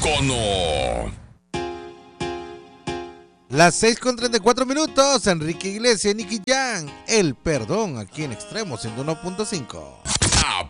Icono. Las 6:34, Enrique Iglesias, Nicky Jam, El Perdón, aquí en Extremo 101.5.